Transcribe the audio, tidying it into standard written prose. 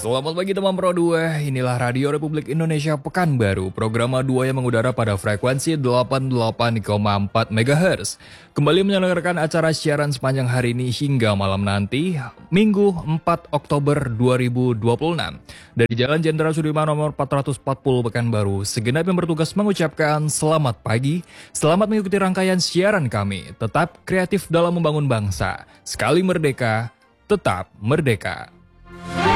Selamat pagi teman Pro 2, inilah Radio Republik Indonesia Pekanbaru, program A2 yang mengudara pada frekuensi 88,4 MHz. Kembali menyelenggarakan acara siaran sepanjang hari ini hingga malam nanti, Minggu 4 Oktober 2026. Dari Jalan Jenderal Sudirman nomor 440 Pekanbaru, segenap yang bertugas mengucapkan selamat pagi, selamat mengikuti rangkaian siaran kami, tetap kreatif dalam membangun bangsa, sekali merdeka, tetap merdeka.